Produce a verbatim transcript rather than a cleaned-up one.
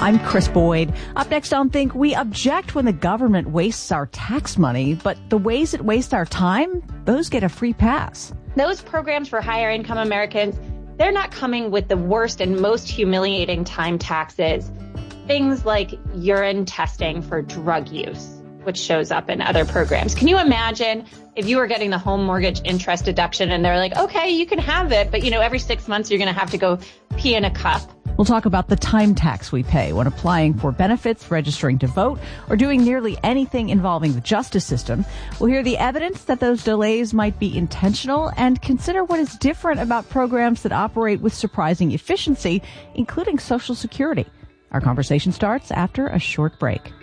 I'm Chris Boyd. Up next on Think, we object when the government wastes our tax money, but the ways it wastes our time, those get a free pass. Those programs for higher income Americans, they're not coming with the worst and most humiliating time taxes. Things like urine testing for drug use, which shows up in other programs. Can you imagine if you were getting the home mortgage interest deduction and they're like, okay, you can have it, but you know, every six months you're going to have to go pee in a cup. We'll talk about the time tax we pay when applying for benefits, registering to vote, or doing nearly anything involving the justice system. We'll hear the evidence that those delays might be intentional and consider what is different about programs that operate with surprising efficiency, including Social Security. Our conversation starts after a short break.